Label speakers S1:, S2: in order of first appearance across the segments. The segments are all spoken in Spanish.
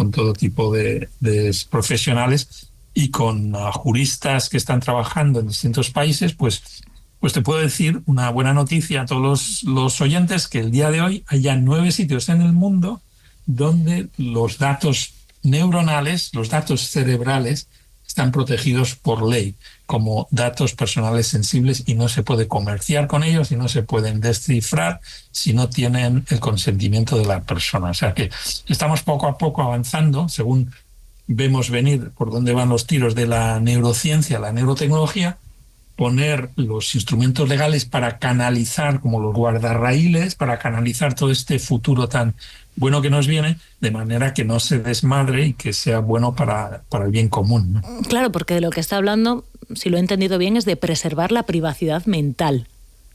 S1: con todo tipo de profesionales y con juristas que están trabajando en distintos países, pues te puedo decir una buena noticia a todos los oyentes, que el día de hoy hay ya 9 sitios en el mundo donde los datos neuronales, los datos cerebrales, están protegidos por ley como datos personales sensibles y no se puede comerciar con ellos y no se pueden descifrar si no tienen el consentimiento de la persona. O sea que estamos poco a poco avanzando, según vemos venir por dónde van los tiros de la neurociencia, la neurotecnología, poner los instrumentos legales para canalizar, como los guardarraíles, para canalizar todo este futuro tan bueno que nos viene, de manera que no se desmadre y que sea bueno para el bien común, ¿no?
S2: Claro, porque de lo que está hablando, si lo he entendido bien, es de preservar la privacidad mental.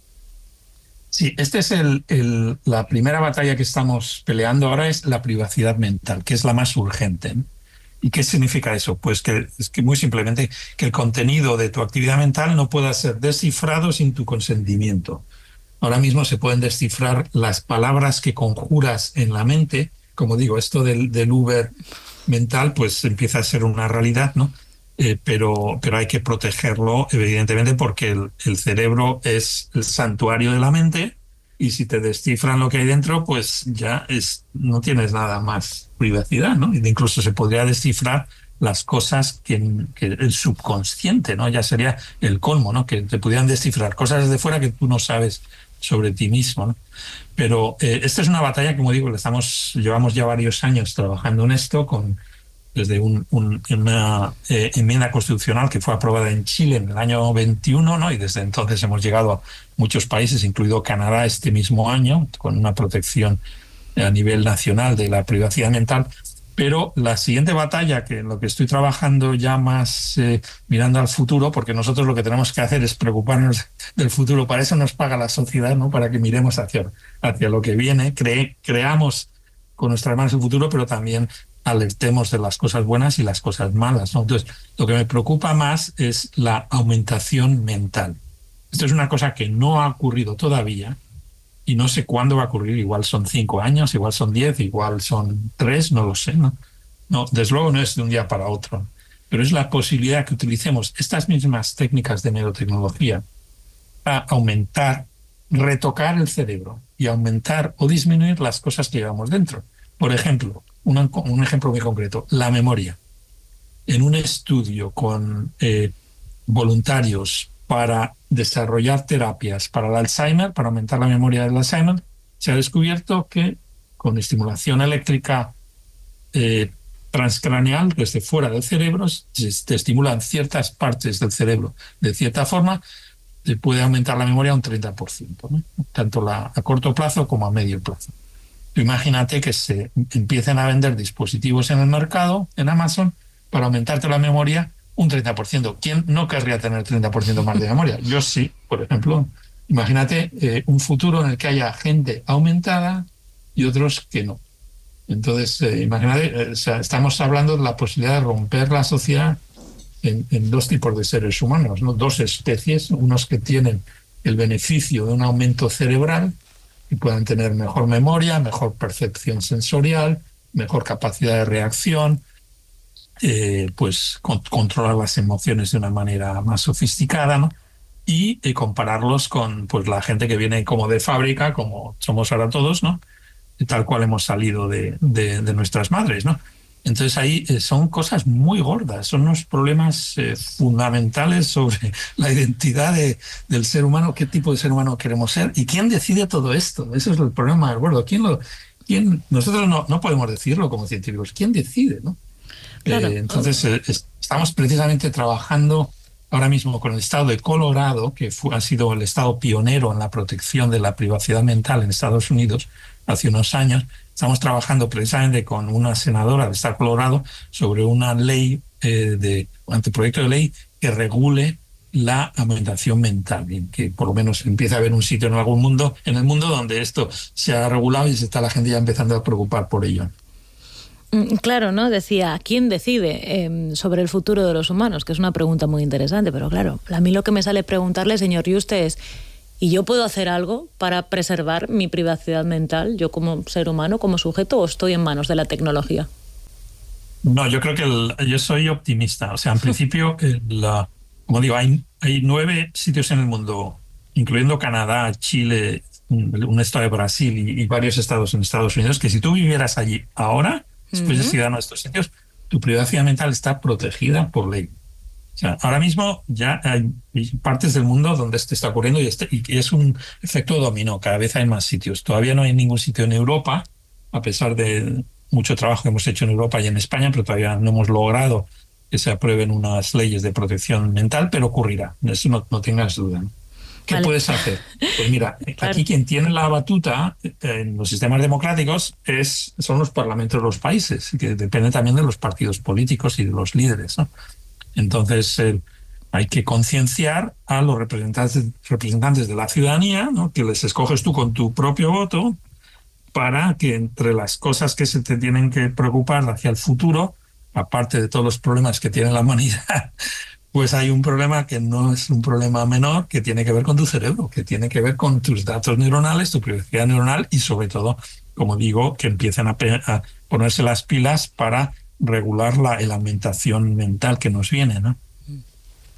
S1: Sí, esta es la primera batalla que estamos peleando ahora, es la privacidad mental, que es la más urgente, ¿no? ¿Y qué significa eso? Pues es que muy simplemente que el contenido de tu actividad mental no pueda ser descifrado sin tu consentimiento. Ahora mismo se pueden descifrar las palabras que conjuras en la mente. Como digo, esto del Uber mental pues empieza a ser una realidad, ¿no? Pero hay que protegerlo, evidentemente, porque el cerebro es el santuario de la mente, y si te descifran lo que hay dentro, pues ya no tienes nada más privacidad, ¿no? Incluso se podría descifrar las cosas que el subconsciente, ¿no? Ya sería el colmo, ¿no? Que te pudieran descifrar cosas desde fuera que tú no sabes sobre ti mismo, ¿no? Pero esta es una batalla, como digo, llevamos ya varios años trabajando en esto, desde una enmienda constitucional que fue aprobada en Chile en el año 21, ¿no? Y desde entonces hemos llegado a muchos países, incluido Canadá este mismo año, con una protección a nivel nacional de la privacidad mental. Pero la siguiente batalla, que en lo que estoy trabajando ya más mirando al futuro, porque nosotros lo que tenemos que hacer es preocuparnos del futuro, para eso nos paga la sociedad, ¿no? Para que miremos hacia lo que viene, creamos con nuestras manos el futuro, pero también alertemos de las cosas buenas y las cosas malas, ¿no? Entonces, lo que me preocupa más es la aumentación mental. Esto es una cosa que no ha ocurrido todavía y no sé cuándo va a ocurrir. Igual son 5 años, igual son 10, igual son 3, no lo sé, ¿no? No, desde luego no es de un día para otro, pero es la posibilidad que utilicemos estas mismas técnicas de neurotecnología para aumentar, retocar el cerebro y aumentar o disminuir las cosas que llevamos dentro. Por ejemplo, un ejemplo muy concreto, la memoria. En un estudio con voluntarios para desarrollar terapias para el Alzheimer, para aumentar la memoria del Alzheimer, se ha descubierto que con estimulación eléctrica transcraneal desde fuera del cerebro, se estimulan ciertas partes del cerebro de cierta forma, se puede aumentar la memoria un 30%, ¿no? Tanto a corto plazo como a medio plazo. Imagínate que se empiecen a vender dispositivos en el mercado, en Amazon, para aumentarte la memoria un 30%. ¿Quién no querría tener 30% más de memoria? Yo sí, por ejemplo. Imagínate un futuro en el que haya gente aumentada y otros que no. Entonces, imagínate, estamos hablando de la posibilidad de romper la sociedad en 2 tipos de seres humanos, ¿no? 2 especies, unos que tienen el beneficio de un aumento cerebral y puedan tener mejor memoria, mejor percepción sensorial, mejor capacidad de reacción, controlar las emociones de una manera más sofisticada, ¿no? Y compararlos con pues la gente que viene como de fábrica, como somos ahora todos, ¿no? Tal cual hemos salido de nuestras madres, ¿no? Entonces ahí son cosas muy gordas, son unos problemas fundamentales sobre la identidad del ser humano, qué tipo de ser humano queremos ser y quién decide todo esto. Eso es el problema más gordo. Nosotros no podemos decirlo como científicos. ¿Quién decide, no?
S2: Claro.
S1: Entonces estamos precisamente trabajando ahora mismo con el estado de Colorado, que ha sido el estado pionero en la protección de la privacidad mental en Estados Unidos hace unos años. Estamos trabajando precisamente con una senadora del estado de Colorado sobre una ley, anteproyecto de ley que regule la aumentación mental, y que por lo menos empiece a haber un sitio en el mundo donde esto se ha regulado y se está la gente ya empezando a preocupar por ello.
S2: Claro, ¿no? Decía, ¿quién decide sobre el futuro de los humanos? Que es una pregunta muy interesante, pero claro, a mí lo que me sale preguntarle, señor Yuste, es ¿y yo puedo hacer algo para preservar mi privacidad mental, yo como ser humano, como sujeto, o estoy en manos de la tecnología?
S1: No, yo creo que yo soy optimista. O sea, en principio, como digo, hay 9 sitios en el mundo, incluyendo Canadá, Chile, un estado de Brasil y varios estados en Estados Unidos, que si tú vivieras allí ahora, si fueses
S2: Ujú.
S1: ciudadano de estos sitios, tu privacidad mental está protegida por ley. O sea, ahora mismo ya hay partes del mundo donde esto está ocurriendo y es un efecto dominó. Cada vez hay más sitios. Todavía no hay ningún sitio en Europa, a pesar de mucho trabajo que hemos hecho en Europa y en España, pero todavía no hemos logrado que se aprueben unas leyes de protección mental, pero ocurrirá. De eso no tengas duda. ¿Qué
S2: Vale,
S1: puedes hacer? Pues mira,
S2: claro.
S1: aquí quien tiene la batuta en los sistemas democráticos son los parlamentos de los países, que dependen también de los partidos políticos y de los líderes, ¿no? Entonces, hay que concienciar a los representantes de la ciudadanía, ¿no? Que les escoges tú con tu propio voto, para que entre las cosas que se te tienen que preocupar hacia el futuro, aparte de todos los problemas que tiene la humanidad, pues hay un problema que no es un problema menor, que tiene que ver con tu cerebro, que tiene que ver con tus datos neuronales, tu privacidad neuronal y sobre todo, como digo, que empiecen a ponerse las pilas para regular la alimentación mental que nos viene, ¿no?